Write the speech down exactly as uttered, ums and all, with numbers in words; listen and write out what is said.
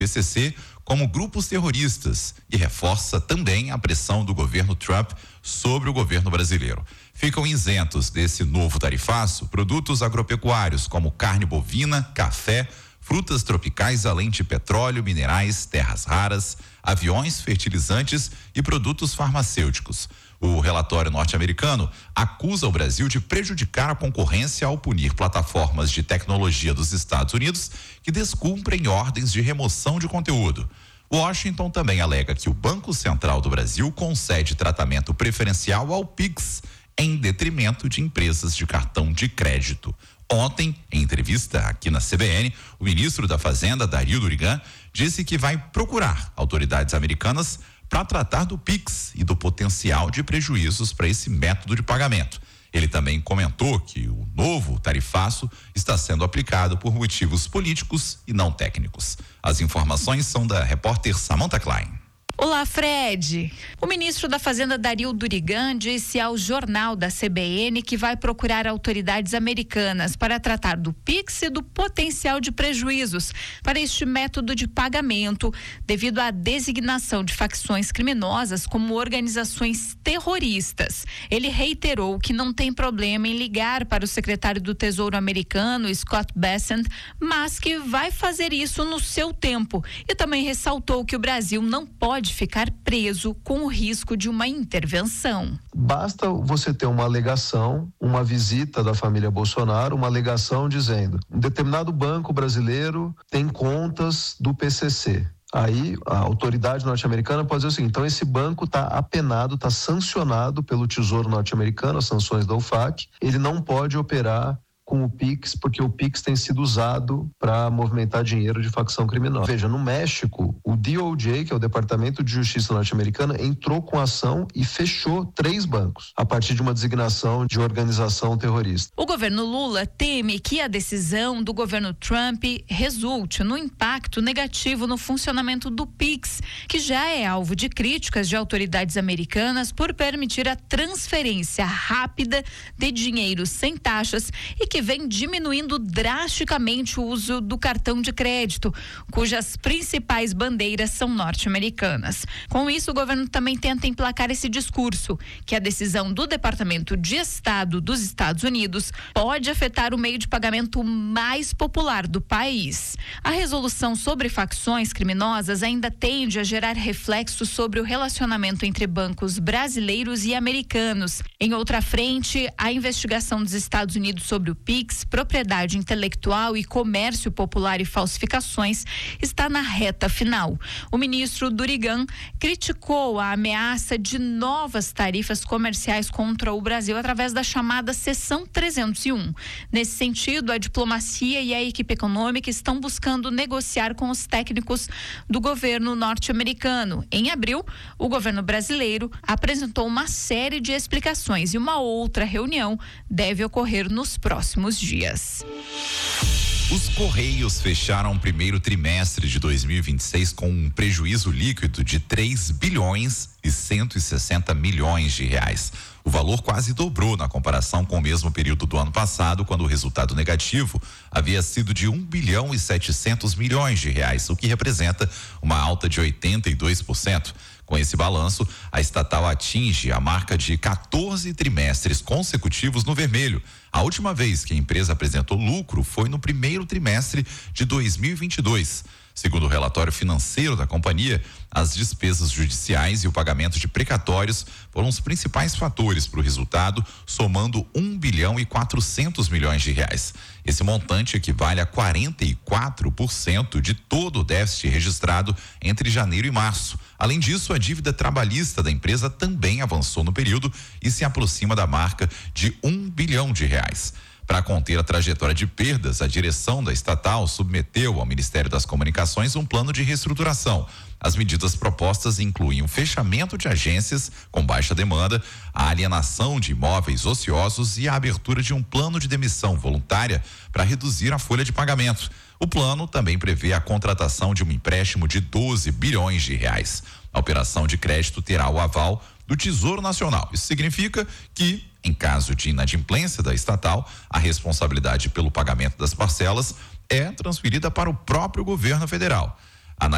P C C como grupos terroristas e reforça também a pressão do governo Trump sobre o governo brasileiro. Ficam isentos desse novo tarifaço produtos agropecuários como carne bovina, café, frutas tropicais, além de petróleo, minerais, terras raras, aviões, fertilizantes e produtos farmacêuticos. O relatório norte-americano acusa o Brasil de prejudicar a concorrência ao punir plataformas de tecnologia dos Estados Unidos que descumprem ordens de remoção de conteúdo. Washington também alega que o Banco Central do Brasil concede tratamento preferencial ao Pix, em detrimento de empresas de cartão de crédito. Ontem, em entrevista aqui na C B N, o ministro da Fazenda, Dario Durigan, disse que vai procurar autoridades americanas para tratar do Pix e do potencial de prejuízos para esse método de pagamento. Ele também comentou que o novo tarifaço está sendo aplicado por motivos políticos e não técnicos. As informações são da repórter Samantha Klein. Olá, Fred. O ministro da Fazenda, Dario Durigan, disse ao jornal da C B N que vai procurar autoridades americanas para tratar do Pix e do potencial de prejuízos para este método de pagamento, devido à designação de facções criminosas como organizações terroristas. Ele reiterou que não tem problema em ligar para o secretário do Tesouro americano, Scott Bessent, mas que vai fazer isso no seu tempo. E também ressaltou que o Brasil não pode ficar preso com o risco de uma intervenção. Basta você ter uma alegação, uma visita da família Bolsonaro, uma alegação dizendo: um determinado banco brasileiro tem contas do P C C. Aí a autoridade norte-americana pode dizer o seguinte: então esse banco está apenado, está sancionado pelo Tesouro norte-americano, as sanções da U F A C, ele não pode operar com o Pix, porque o Pix tem sido usado para movimentar dinheiro de facção criminosa. Veja, no México, o D O J, que é o Departamento de Justiça norte-americana, entrou com ação e fechou três bancos, a partir de uma designação de organização terrorista. O governo Lula teme que a decisão do governo Trump resulte no impacto negativo no funcionamento do Pix, que já é alvo de críticas de autoridades americanas por permitir a transferência rápida de dinheiro sem taxas e que vem diminuindo drasticamente o uso do cartão de crédito, cujas principais bandeiras são norte-americanas. Com isso, o governo também tenta emplacar esse discurso, que a decisão do Departamento de Estado dos Estados Unidos pode afetar o meio de pagamento mais popular do país. A resolução sobre facções criminosas ainda tende a gerar reflexos sobre o relacionamento entre bancos brasileiros e americanos. Em outra frente, a investigação dos Estados Unidos sobre o Pix, propriedade intelectual e comércio popular e falsificações está na reta final. O ministro Durigan criticou a ameaça de novas tarifas comerciais contra o Brasil através da chamada Seção trezentos e um. Nesse sentido, a diplomacia e a equipe econômica estão buscando negociar com os técnicos do governo norte-americano. Em abril, o governo brasileiro apresentou uma série de explicações e uma outra reunião deve ocorrer nos próximos dias. Os Correios fecharam o primeiro trimestre de dois mil e vinte e seis com um prejuízo líquido de três bilhões e cento e sessenta milhões de reais. O valor quase dobrou na comparação com o mesmo período do ano passado, quando o resultado negativo havia sido de um bilhão e setecentos milhões de reais, o que representa uma alta de oitenta e dois por cento. Com esse balanço, a estatal atinge a marca de quatorze trimestres consecutivos no vermelho. A última vez que a empresa apresentou lucro foi no primeiro trimestre de dois mil e vinte e dois. Segundo o relatório financeiro da companhia, as despesas judiciais e o pagamento de precatórios foram os principais fatores para o resultado, somando um bilhão e quatrocentos milhões de reais. Esse montante equivale a quarenta e quatro por cento de todo o déficit registrado entre janeiro e março. Além disso, a dívida trabalhista da empresa também avançou no período e se aproxima da marca de um bilhão de reais. Para conter a trajetória de perdas, a direção da estatal submeteu ao Ministério das Comunicações um plano de reestruturação. As medidas propostas incluem o fechamento de agências com baixa demanda, a alienação de imóveis ociosos e a abertura de um plano de demissão voluntária para reduzir a folha de pagamento. O plano também prevê a contratação de um empréstimo de doze bilhões de reais. A operação de crédito terá o aval do Tesouro Nacional. Isso significa que, em caso de inadimplência da estatal, a responsabilidade pelo pagamento das parcelas é transferida para o próprio governo federal.